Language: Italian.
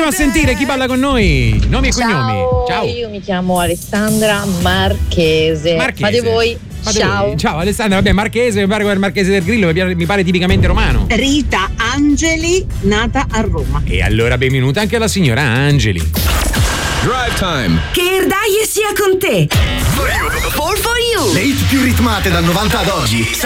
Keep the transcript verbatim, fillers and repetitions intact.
Proviamo a sentire chi balla con noi. Nomi e Ciao, cognomi. Ciao. Io mi chiamo Alessandra Marchese. Marchese. Fate voi. Fate Ciao. voi. Ciao Alessandra, vabbè, Marchese, mi pare come il Marchese del Grillo, mi pare, mi pare tipicamente romano. Rita Angeli, nata a Roma. E allora benvenuta anche alla signora Angeli. Drive Time. Che Erdaie sia con te. For you. For for you. Le hit più ritmate dal novanta ad oggi.